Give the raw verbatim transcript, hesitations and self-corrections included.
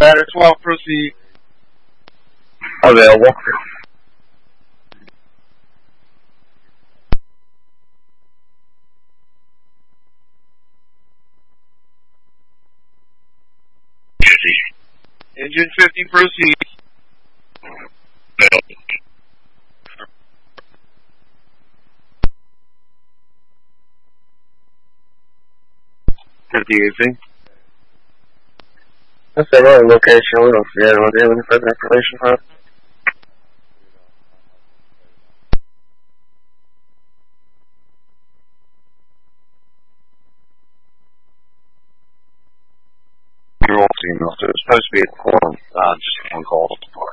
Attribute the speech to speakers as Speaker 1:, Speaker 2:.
Speaker 1: Ladder twelve, proceed.
Speaker 2: Available.
Speaker 1: Engine fifty, proceed.
Speaker 2: fifty easy. That's the right location. We don't forget. Do you have any further information for us? You're all female, so it's supposed to be a quorum, uh, just one call.